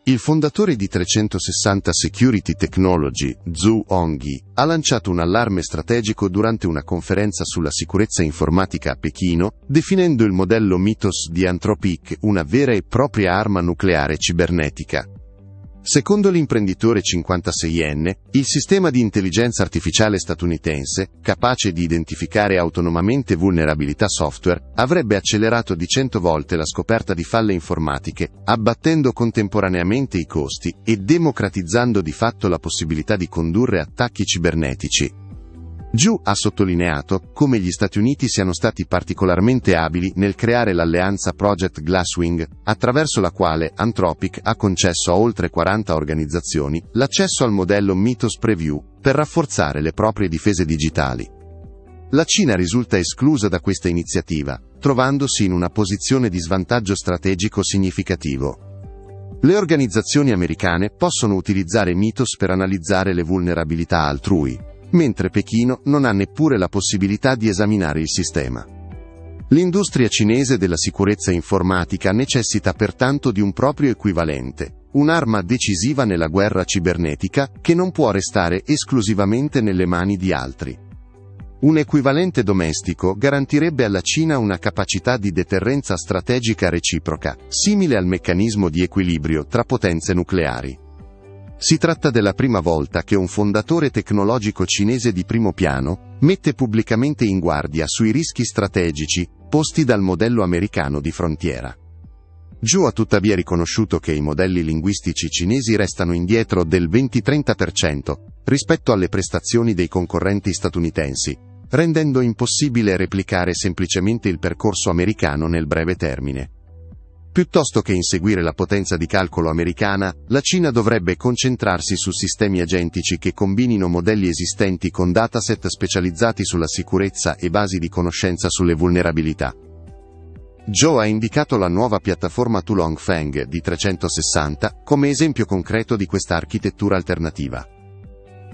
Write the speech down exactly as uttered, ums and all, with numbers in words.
Il fondatore di trecentosessanta Security Technology, Zhu Hongyi, ha lanciato un allarme strategico durante una conferenza sulla sicurezza informatica a Pechino, definendo il modello Mythos di Anthropic una vera e propria arma nucleare cibernetica. Secondo l'imprenditore cinquantaseienne, il sistema di intelligenza artificiale statunitense, capace di identificare autonomamente vulnerabilità software, avrebbe accelerato di cento volte la scoperta di falle informatiche, abbattendo contemporaneamente i costi e democratizzando di fatto la possibilità di condurre attacchi cibernetici. Zhu ha sottolineato come gli Stati Uniti siano stati particolarmente abili nel creare l'alleanza Project Glasswing, attraverso la quale Anthropic ha concesso a oltre quaranta organizzazioni l'accesso al modello Mythos Preview per rafforzare le proprie difese digitali. La Cina risulta esclusa da questa iniziativa, trovandosi in una posizione di svantaggio strategico significativo. Le organizzazioni americane possono utilizzare Mythos per analizzare le vulnerabilità altrui, mentre Pechino non ha neppure la possibilità di esaminare il sistema. L'industria cinese della sicurezza informatica necessita pertanto di un proprio equivalente, un'arma decisiva nella guerra cibernetica che non può restare esclusivamente nelle mani di altri. Un equivalente domestico garantirebbe alla Cina una capacità di deterrenza strategica reciproca, simile al meccanismo di equilibrio tra potenze nucleari. Si tratta della prima volta che un fondatore tecnologico cinese di primo piano mette pubblicamente in guardia sui rischi strategici posti dal modello americano di frontiera. Zhu ha tuttavia riconosciuto che i modelli linguistici cinesi restano indietro del venti-trenta per cento rispetto alle prestazioni dei concorrenti statunitensi, rendendo impossibile replicare semplicemente il percorso americano nel breve termine. Piuttosto che inseguire la potenza di calcolo americana, la Cina dovrebbe concentrarsi su sistemi agentici che combinino modelli esistenti con dataset specializzati sulla sicurezza e basi di conoscenza sulle vulnerabilità. Zhou ha indicato la nuova piattaforma Tulong Feng di trecentosessanta come esempio concreto di questa architettura alternativa.